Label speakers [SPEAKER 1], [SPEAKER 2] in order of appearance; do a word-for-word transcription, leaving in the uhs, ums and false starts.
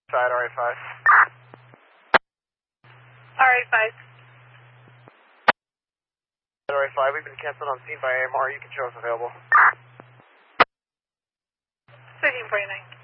[SPEAKER 1] Side R A five.
[SPEAKER 2] R A five.
[SPEAKER 1] R A five, we've been canceled on scene by A M R. You can show us available.
[SPEAKER 2] thirteen forty-nine.